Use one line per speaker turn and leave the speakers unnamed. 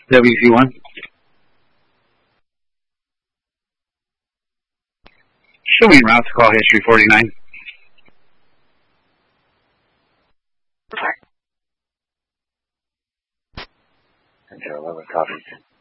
WC1. Showing route to call history 49.
Enter 11 copies.